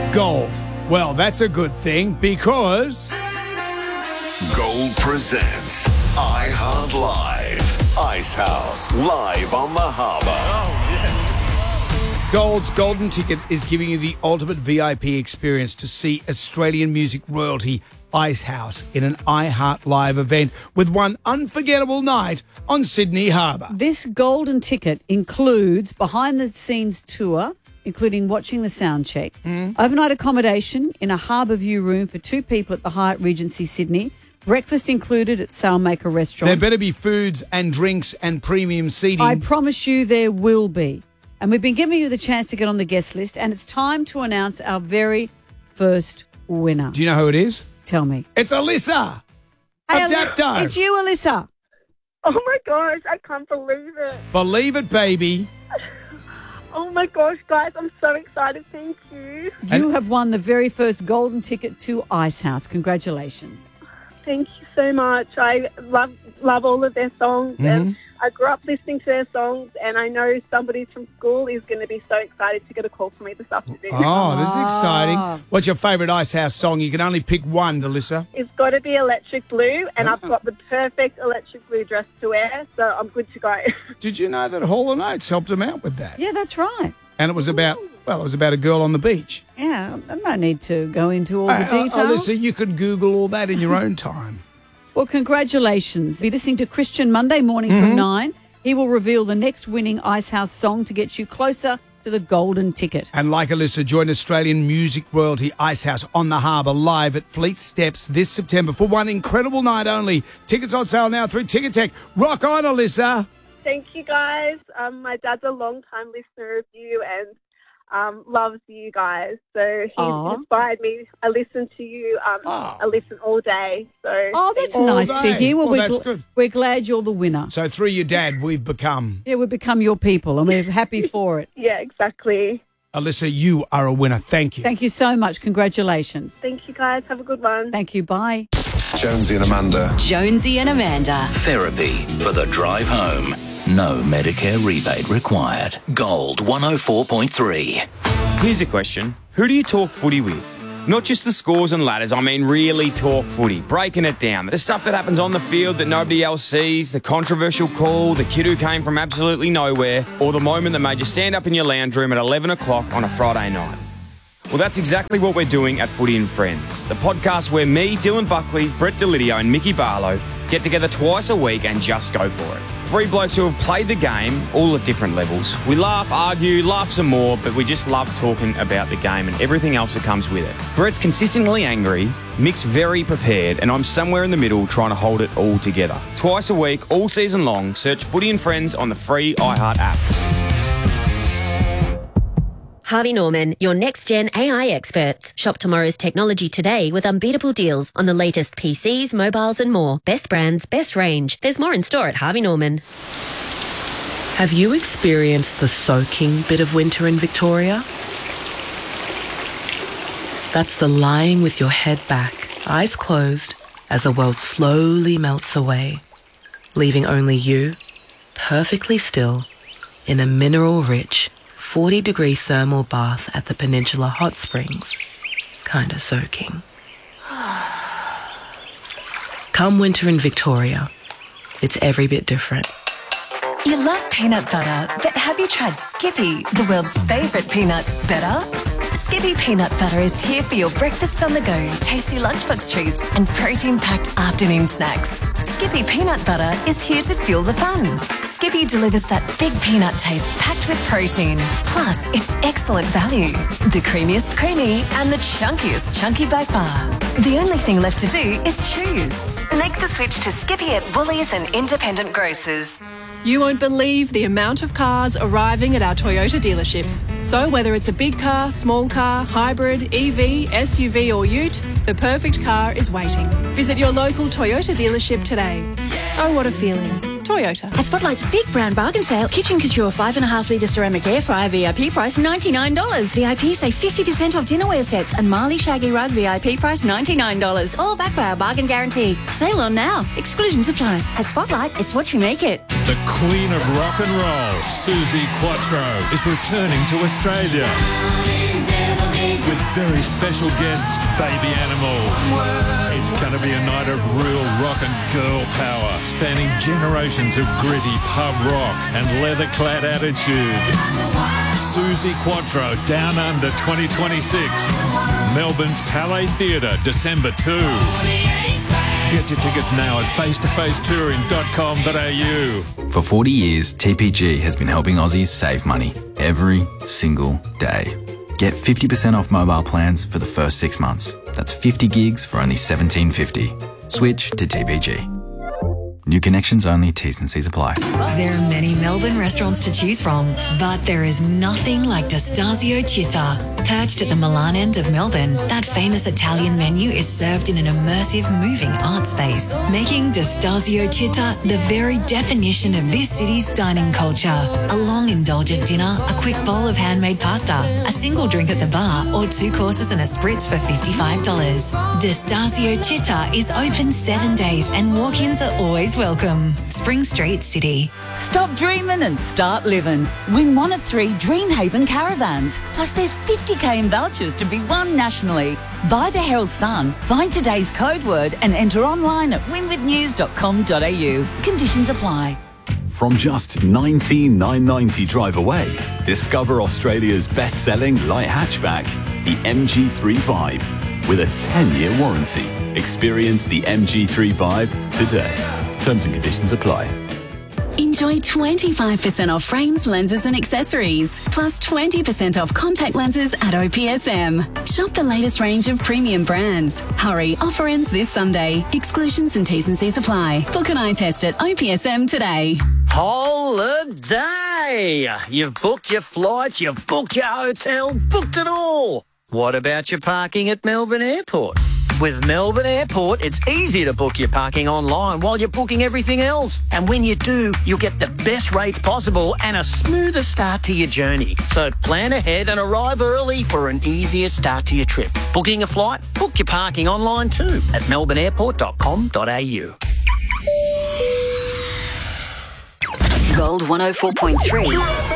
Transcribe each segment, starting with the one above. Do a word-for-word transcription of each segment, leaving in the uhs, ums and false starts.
Gold. Well, that's a good thing because Gold presents iHeart Live. Ice House, live on the harbour. Oh, yes. Gold's Golden Ticket is giving you the ultimate V I P experience to see Australian music royalty Ice House in an iHeart Live event with one unforgettable night on Sydney Harbour. This Golden Ticket includes behind-the-scenes tour, including watching the sound check, mm. overnight accommodation in a harbour view room for two people at the Hyatt Regency Sydney, breakfast included at Sailmaker Restaurant. There better be foods and drinks and premium seating. I promise you there will be. And we've been giving you the chance to get on the guest list, and it's time to announce our very first winner. Do you know who it is? Tell me. It's Alyssa. Hey, of Dapto. It's you, Alyssa. Oh, my gosh. I can't believe it. Believe it, baby. Oh, my gosh, guys. I'm so excited. Thank you. You And- have won the very first Golden Ticket to Ice House. Congratulations. Thank you so much. I love love all of their songs. Mm-hmm. And I grew up listening to their songs, and I know somebody from school is going to be so excited to get a call from me this afternoon. Oh, this is Ah. exciting. What's your favourite Ice House song? You can only pick one, Alyssa. It's got to be Electric Blue, and Ah. I've got the perfect Electric Blue dress to wear, so I'm good to go. Did you know that Hall and Oates helped him out with that? Yeah, that's right. And it was about, well, it was about a girl on the beach. Yeah, no need to go into all the Uh, uh, details. Alyssa, you can Google all that in your own time. Well, congratulations. Be listening to Christian Monday morning Mm-hmm. from nine. He will reveal the next winning Ice House song to get you closer to the Golden Ticket. And like Alyssa, join Australian music royalty Ice House on the harbour live at Fleet Steps this September for one incredible night only. Tickets on sale now through Ticketek. Rock on, Alyssa. Thank you, guys. Um, my dad's a long-time listener of you and um, loves you guys. So he's Aw. inspired me. I listen to you. Um, Aw. I listen all day. So Oh, that's All nice day. to hear. Well, Well, we're, that's gl- good. we're glad you're the winner. So through your dad, we've become. Yeah, we've become your people and we're happy for it. yeah, exactly. Alyssa, you are a winner. Thank you. Thank you so much. Congratulations. Thank you, guys. Have a good one. Thank you. Bye. Jonesy and Amanda. Jonesy and Amanda. Therapy for the drive home. No Medicare rebate required. Gold one oh four point three. Here's a question. Who do you talk footy with? Not just the scores and ladders, I mean really talk footy, breaking it down. The stuff that happens on the field that nobody else sees, the controversial call, the kid who came from absolutely nowhere, or the moment that made you stand up in your lounge room at eleven o'clock on a Friday night. Well, that's exactly what we're doing at Footy and Friends, the podcast where me, Dylan Buckley, Brett Delidio and Mickey Barlow get together twice a week and just go for it. Three blokes who have played the game, all at different levels. We laugh, argue, laugh some more, but we just love talking about the game and everything else that comes with it. Brett's consistently angry, Mick's very prepared, and I'm somewhere in the middle trying to hold it all together. Twice a week, all season long, search Footy and Friends on the free iHeart app. Harvey Norman, your next-gen A I experts. Shop tomorrow's technology today with unbeatable deals on the latest P Cs, mobiles and more. Best brands, best range. There's more in store at Harvey Norman. Have you experienced the soaking bit of winter in Victoria? That's the lying with your head back, eyes closed, as the world slowly melts away, leaving only you, perfectly still, in a mineral-rich, forty-degree thermal bath at the Peninsula Hot Springs, kinda soaking. Come winter in Victoria, it's every bit different. You love peanut butter, but have you tried Skippy, the world's favourite peanut butter? Skippy peanut butter is here for your breakfast on the go, tasty lunchbox treats and protein-packed afternoon snacks. Skippy peanut butter is here to fuel the fun. Skippy delivers that big peanut taste packed with protein. Plus, it's excellent value. The creamiest creamy and the chunkiest chunky by far. The only thing left to do is choose. Make the switch to Skippy at Woolies and independent grocers. You won't believe the amount of cars arriving at our Toyota dealerships. So whether it's a big car, small car, hybrid, E V, S U V or ute, the perfect car is waiting. Visit your local Toyota dealership today. Oh, what a feeling. Toyota. At Spotlight's big brown bargain sale, Kitchen Couture five and a half litre ceramic air fryer V I P price ninety-nine dollars. V I P save fifty percent off dinnerware sets and Marley Shaggy Rug V I P price ninety-nine dollars. All backed by our bargain guarantee. Sale on now. Exclusions apply. At Spotlight, it's what you make it. The Queen of Rock and Roll, Suzi Quatro, is returning to Australia with very special guests, Baby Animals. It's going to be a night of real rock and girl power, spanning generations of gritty pub rock and leather-clad attitude. Susie Quattro, Down Under twenty twenty-six. Melbourne's Palais Theatre, December second. Get your tickets now at face to face touring dot com dot a u. For forty years, T P G has been helping Aussies save money every single day. Get fifty percent off mobile plans for the first six months. That's fifty gigs for only seventeen fifty. Switch to T P G. New connections only, T's and C's apply. There are many Melbourne restaurants to choose from, but there is nothing like Destasio Città. Perched at the Milan end of Melbourne, that famous Italian menu is served in an immersive, moving art space, making Destasio Città the very definition of this city's dining culture. A long, indulgent dinner, a quick bowl of handmade pasta, a single drink at the bar, or two courses and a spritz for fifty-five dollars. Destasio Città is open seven days and walk-ins are always welcome. Spring Street, City. Stop dreaming and start living. Win one of three Dreamhaven caravans. Plus there's fifty k in vouchers to be won nationally. Buy the Herald Sun, find today's code word and enter online at win with news dot com dot a u. Conditions apply. From just nineteen thousand nine hundred ninety drive away, discover Australia's best-selling light hatchback, the M G three Vibe, with a ten-year warranty. Experience the M G three Vibe today. Terms and conditions apply. Enjoy twenty-five percent off frames, lenses and accessories, plus twenty percent off contact lenses at O P S M. Shop the latest range of premium brands. Hurry, offer ends this Sunday. Exclusions and T's and C's apply. Book an eye test at O P S M today. Holiday! You've booked your flights, you've booked your hotel, booked it all. What about your parking at Melbourne Airport? With Melbourne Airport, it's easy to book your parking online while you're booking everything else. And when you do, you'll get the best rates possible and a smoother start to your journey. So plan ahead and arrive early for an easier start to your trip. Booking a flight? Book your parking online too at melbourne airport dot com dot a u. Gold one oh four point three.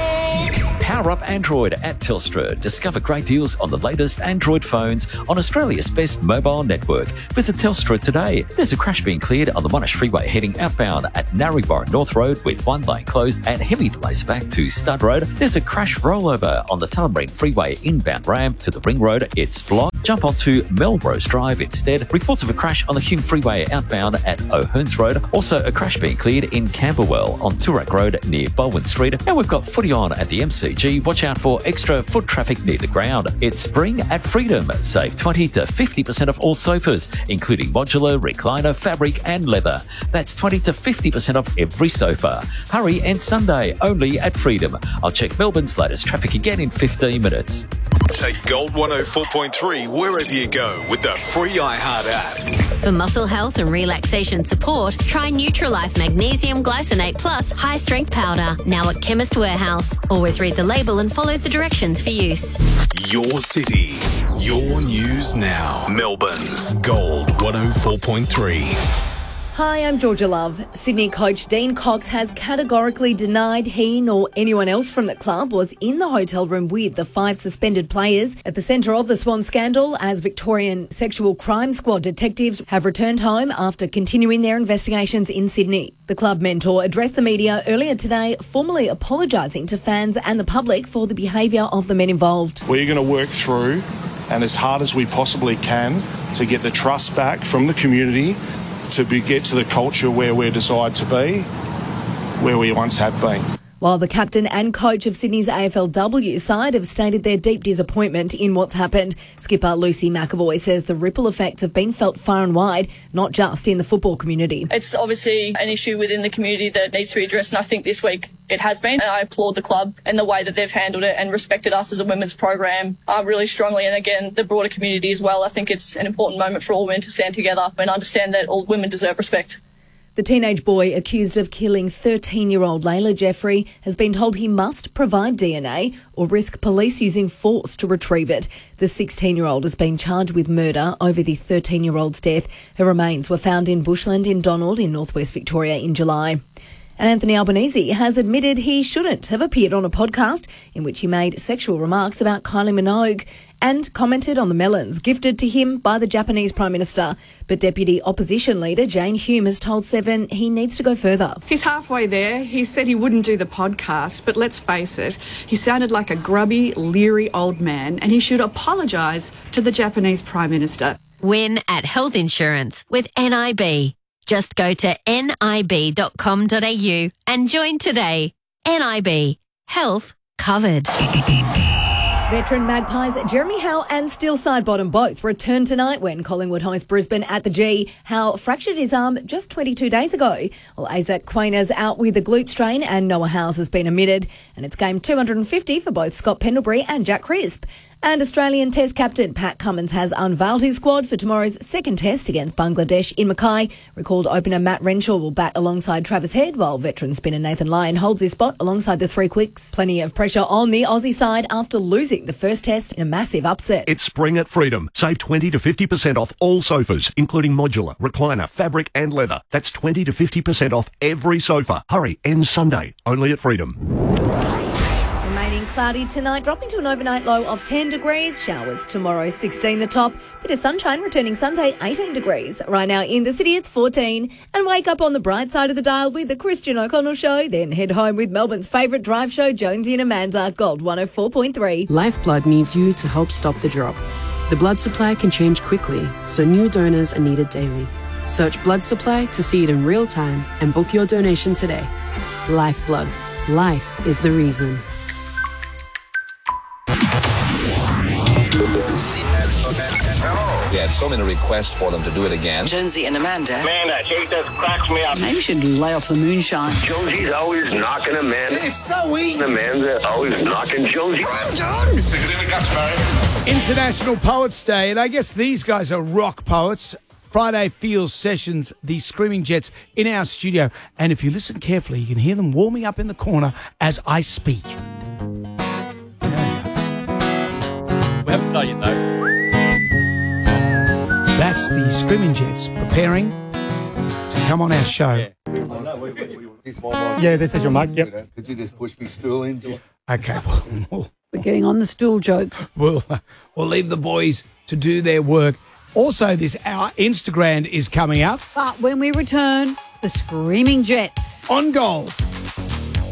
Power up Android at Telstra. Discover great deals on the latest Android phones on Australia's best mobile network. Visit Telstra today. There's a crash being cleared on the Monash Freeway heading outbound at Narrabri North Road with one lane closed and heavy delays back to Stud Road. There's a crash rollover on the Tullamarine Freeway inbound ramp to the Ring Road. It's blocked. Jump onto Melrose Drive instead. Reports of a crash on the Hume Freeway outbound at O'Hearns Road. Also a crash being cleared in Camberwell on Toorak Road near Baldwin Street. And we've got footy on at the M C G. Watch out for extra foot traffic near the ground. It's spring at Freedom. Save twenty to fifty percent off all sofas, including modular, recliner, fabric and leather. That's twenty to fifty percent off every sofa. Hurry, and Sunday only at Freedom. I'll check Melbourne's latest traffic again in fifteen minutes. Take Gold one oh four point three wherever you go with the free iHeart app. For muscle health and relaxation support, try Nutrilife Magnesium Glycinate Plus High Strength Powder, now at Chemist Warehouse. Always read the label and follow the directions for use. Your city, your news now. Melbourne's Gold one oh four point three. Hi, I'm Georgia Love. Sydney coach Dean Cox has categorically denied he nor anyone else from the club was in the hotel room with the five suspended players at the centre of the Swan scandal, as Victorian Sexual Crime Squad detectives have returned home after continuing their investigations in Sydney. The club mentor addressed the media earlier today, formally apologising to fans and the public for the behaviour of the men involved. We're going to work through, and as hard as we possibly can, to get the trust back from the community to be, get to the culture where we're desired to be, where we once have been. While the captain and coach of Sydney's A F L W side have stated their deep disappointment in what's happened, skipper Lucy McAvoy says the ripple effects have been felt far and wide, not just in the football community. It's obviously an issue within the community that needs to be addressed, and I think this week it has been. And I applaud the club and the way that they've handled it and respected us as a women's program uh, really strongly. And again, the broader community as well. I think it's an important moment for all women to stand together and understand that all women deserve respect. The teenage boy accused of killing thirteen-year-old Layla Jeffrey has been told he must provide D N A or risk police using force to retrieve it. The sixteen-year-old has been charged with murder over the thirteen-year-old's death. Her remains were found in bushland in Donald in northwest Victoria in July. And Anthony Albanese has admitted he shouldn't have appeared on a podcast in which he made sexual remarks about Kylie Minogue. and commented on the melons gifted to him by the Japanese Prime Minister. But Deputy Opposition Leader Jane Hume has told Seven he needs to go further. He's halfway there. He said he wouldn't do the podcast, but let's face it, he sounded like a grubby, leery old man, and he should apologise to the Japanese Prime Minister. Win at health insurance with N I B. Just go to nib dot com dot a u and join today. N I B. Health covered. Veteran Magpies Jeremy Howe and Steel Sidebottom both return tonight when Collingwood host Brisbane at the G. Howe fractured his arm just twenty-two days ago. Well, Isaac Quayner's out with a glute strain and Noah Howes has been omitted. And it's game two hundred fifty for both Scott Pendlebury and Jack Crisp. And Australian Test captain Pat Cummins has unveiled his squad for tomorrow's second Test against Bangladesh in Mackay. Recalled opener Matt Renshaw will bat alongside Travis Head, while veteran spinner Nathan Lyon holds his spot alongside the three quicks. Plenty of pressure on the Aussie side after losing the first Test in a massive upset. It's spring at Freedom. Save twenty to fifty percent off all sofas, including modular, recliner, fabric and leather. That's twenty to fifty percent off every sofa. Hurry, ends Sunday, only at Freedom. Remaining cloudy tonight, dropping to an overnight low of ten degrees. Showers tomorrow, sixteen the top. Bit of sunshine returning Sunday, eighteen degrees. Right now in the city, it's fourteen. And wake up on the bright side of the dial with the Christian O'Connell Show. Then head home with Melbourne's favourite drive show, Jonesy and Amanda, Gold one oh four point three. Lifeblood needs you to help stop the drop. The blood supply can change quickly, so new donors are needed daily. Search blood supply to see it in real time and book your donation today. Lifeblood. Life is the reason. We had so many requests for them to do it again. Jonesy and Amanda. Man, that chick just cracks me up. Maybe you should lay off the moonshine. Jonesy's always knocking Amanda. It's so easy. Amanda always knocking Jonesy. I'm done. Stick it in the guts, Barry. International Poets Day, and I guess these guys are rock poets. Friday Feels Sessions, the Screaming Jets in our studio. And if you listen carefully, you can hear them warming up in the corner as I speak. We haven't started yet, though. That's the Screaming Jets preparing to come on our show. Yeah, this is your mic. Yep. Could you just push me stool in? Jim? Okay. We'll, We're getting on the stool jokes. we'll, we'll leave the boys to do their work. Also, this our Instagram is coming up. But when we return, the Screaming Jets. On Gold